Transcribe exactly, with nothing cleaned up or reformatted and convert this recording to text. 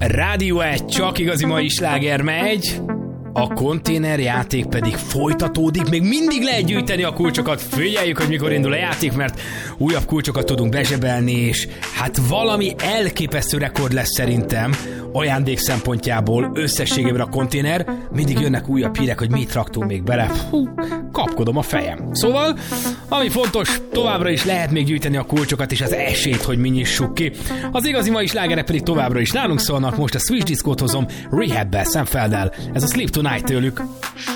Rádió egy, csak igazi mai sláger megy. A konténerjáték pedig folytatódik, még mindig lehet gyűjteni a kulcsokat, figyeljük, hogy mikor indul a játék, mert újabb kulcsokat tudunk bezsebelni, és hát valami elképesztő rekord lesz szerintem ajándék szempontjából összességében a konténer. Mindig jönnek újabb hírek, hogy mit raktunk még bele. Hú, kapkodom a fejem. Szóval, ami fontos, továbbra is lehet még gyűjteni a kulcsokat, és az esélyt, hogy mi nyissuk ki. Az igazi mai slágerek pedig továbbra is nálunk szólnak, most a Switch Discót hozom Rehab-bel, Sam Felddel. Ez a Sleep Tonight tőlük.